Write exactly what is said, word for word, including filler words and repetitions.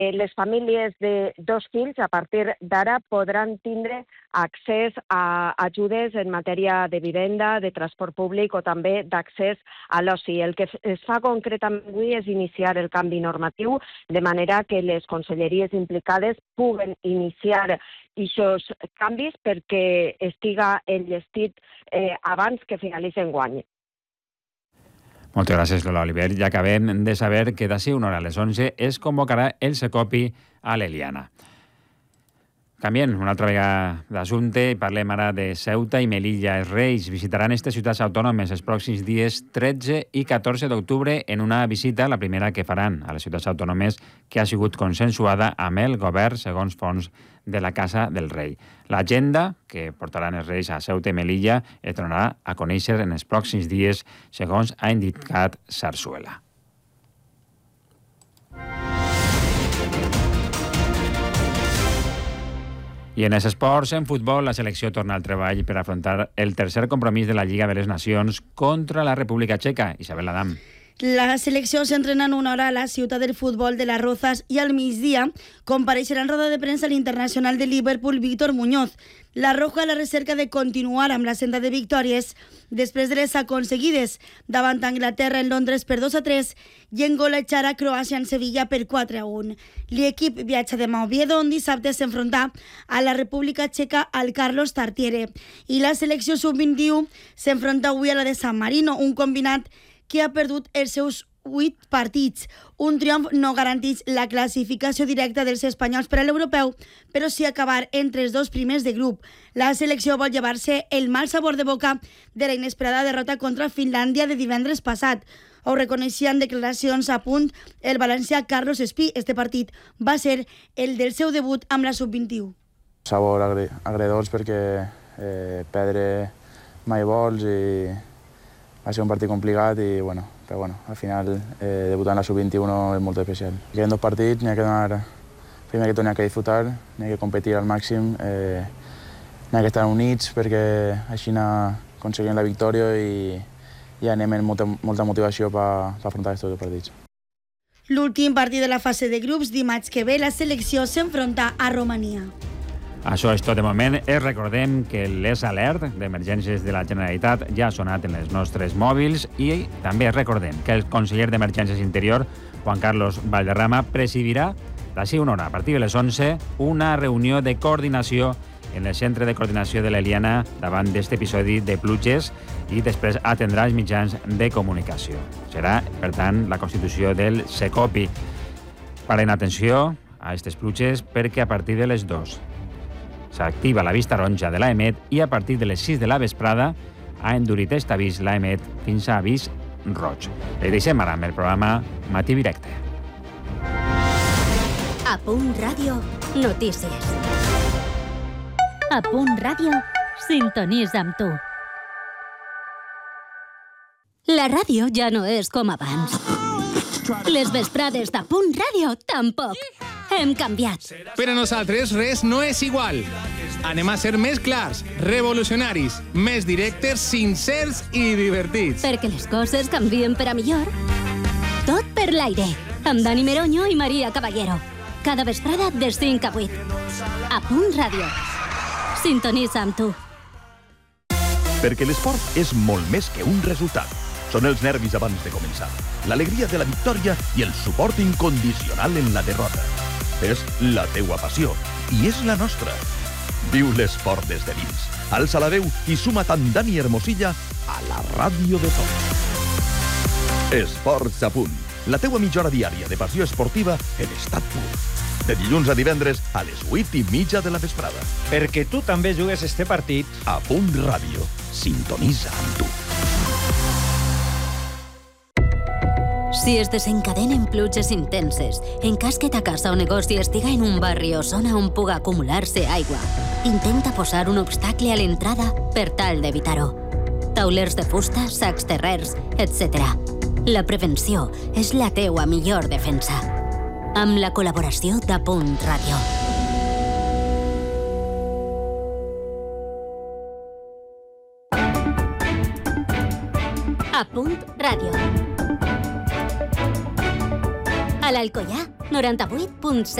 les famílies de dos fills a partir d'ara podran tindre accés a ajudes en matèria de vivenda, de transport públic o també d'accés a l'oci. El que es fa concretament avui és iniciar el canvi normatiu de manera que les conselleries implicades puguen iniciar aquests canvis perquè estiga enllestit eh, abans que finalitzi enguany. Moltes gràcies, Lola Oliver. Ja acabem de saber que d'ací una hora a les onze es convocarà el Secopi a l'Eliana. Canviem una altra vegada d'assumpte i parlem ara de Ceuta i Melilla. Els Reis visitaran aquestes ciutats autònomes els pròxims dies tretze i catorze d'octubre en una visita, la primera que faran a les ciutats autònomes, que ha sigut consensuada amb el govern segons fons de la Casa del Rei. L'agenda que portaran els Reis a Ceuta i Melilla es donarà a conèixer en els pròxims dies, segons ha indicat Sarsuela. I en els esports, en futbol, la selecció torna al treball per afrontar el tercer compromís de la Lliga de les Nacions contra la República Txeca. Isabel Adam. La selecció s'entrena en una hora a la ciutat del futbol de les Rozas i al migdia compareixerà en roda de premsa l'internacional de Liverpool, Víctor Muñoz. La Roja a la recerca de continuar amb la senda de victòries després de les aconseguides davant Anglaterra en Londres per dos a tres i en golejar a Croàcia en Sevilla per quatre a un. L'equip viatja demà a Oviedo, on dissabte s'enfronta a la República Txeca al Carlos Tartiere. I la selecció sub vint-i-u s'enfronta avui a la de San Marino, un combinat que ha perdut els seus vuit partits. Un triomf no garanteix la classificació directa dels espanyols per a l'europeu, però sí acabar entre els dos primers de grup. La selecció vol llevar-se el mal sabor de boca de la inesperada derrota contra Finlàndia de divendres passat. Ho reconeixia en declaracions a punt el valencià Carlos Espí. Este partit va ser el del seu debut amb la sub vint-i-u. Sabor agre agredolç perquè eh, perdre mai vols i va ser un partit complicat i bueno, però bueno, al final eh, debutar en la sub vint-i-u és molt especial. Queden dos partits, n'hi ha que donar, primer que tot n'hi ha que disfrutar, n'hi ha que competir al màxim, eh, n'hi ha que estar units perquè així aconseguim la victòria i, i anem amb molta, molta motivació per afrontar aquests dos partits. L'últim partit de la fase de grups, dimarts que ve, la selecció s'enfronta a Romania. Això és tot de moment. Es recordem que l'S Alert d'emergències de la Generalitat ja ha sonat en els nostres mòbils i també recordem que el conseller d'Emergències Interior, Juan Carlos Valderrama, presidirà d'ací una hora, a partir de les onze, una reunió de coordinació en el centre de coordinació de l'Eliana davant d'aquest episodi de pluges i després atendrà els mitjans de comunicació. Serà, per tant, la constitució del Secopi. Paren atenció a aquestes pluges perquè a partir de les dues s'activa la vista taronja de l'AEMET i a partir de les sis de la vesprada ha endurit aquest avís l'AEMET fins a avís roig. Le deixem ara amb el programa Matí Directe. A Punt Ràdio, notícies. A Punt Ràdio, sintonitza amb tu. La ràdio ja no és com abans. Les vesprades de Punt Ràdio tampoc. Hem canviat. Per a nosaltres res no és igual. Anem a ser més clars, revolucionaris, més directes, sincers i divertits. Perquè les coses canvien per a millor. Tot per l'aire, amb Dani Meroño i Maria Caballero. Cada vesprada de cinc a vuit. A Punt Ràdio. Sintonitza amb tu. Perquè l'esport és molt més que un resultat. Són els nervis abans de començar, l'alegria de la victòria i el suport incondicional en la derrota. És la teua passió i és la nostra. Viu l'esport des de dins. Alça la veu i suma't amb Dani Hermosilla a la ràdio de tots. Esports a punt. La teua mitja hora diària de passió esportiva en estat pur. De dilluns a divendres a les vuit i mitja de la vesprada. Perquè tu també jugues este partit. A Punt Ràdio. Sintonitza amb tu. Si es desencadenen pluges intenses, en cas que ta casa o negoci estiga en un barri o zona on puga acumular-se aigua, intenta posar un obstacle a l'entrada per tal d'evitar-ho. Taulers de fusta, sacs terrers, etcètera. La prevenció és la teua millor defensa. Amb la col·laboració de Punt Ràdio. A Punt Ràdio. A l'Alcoià, noranta-vuit punt set.